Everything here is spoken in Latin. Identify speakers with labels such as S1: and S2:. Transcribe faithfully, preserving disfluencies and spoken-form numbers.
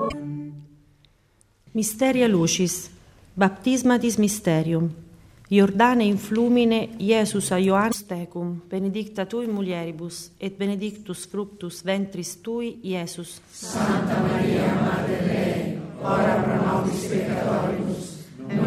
S1: Mysteria Lucis, Baptismatis Mysterium, Iordane in flumine Iesus a Ioannis tecum, benedicta tui mulieribus, et benedictus fructus ventris tui, Iesus.
S2: Santa Maria, Mater Dei, ora pro nobis peccatoribus,